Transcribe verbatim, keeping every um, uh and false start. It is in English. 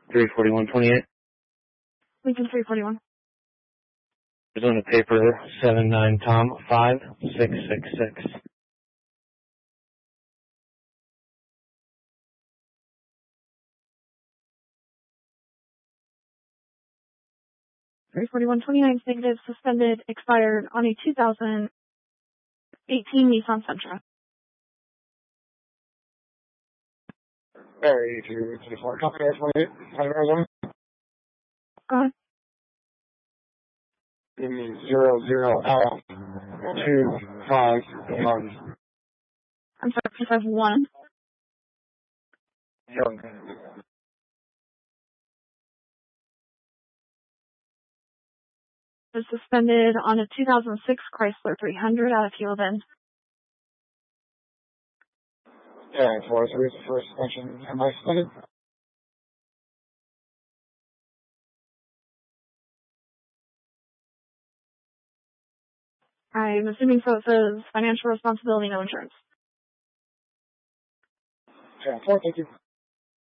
three forty-one twenty-eight. Lincoln three forty-one. There's on the paper seven nine Tom five six six six. three forty-one twenty-nine negative, suspended, expired on a two thousand eighteen Nissan Sentra. Very two twenty-four. Company Air twenty-eight. Time Arizona. Go on. Give me zero zero L two five one. I'm sorry, two five one. Young. Was suspended on a two thousand six Chrysler three hundred out of Kilo Bend. Yeah, four three for suspension. Am I suspended? I'm assuming so. It says financial responsibility, no insurance. Yeah, four, thank you.